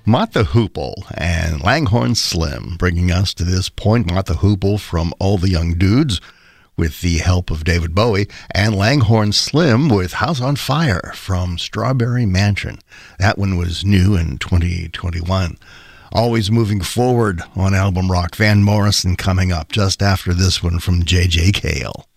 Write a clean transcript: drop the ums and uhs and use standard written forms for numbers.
Mott the Hoople and Langhorne Slim bringing us to this point. Mott the Hoople from All the Young Dudes with the help of David Bowie, and Langhorne Slim with House on Fire from Strawberry Mansion. That one was new in 2021. Always moving forward on album rock. Van Morrison coming up just after this one from J.J. Cale.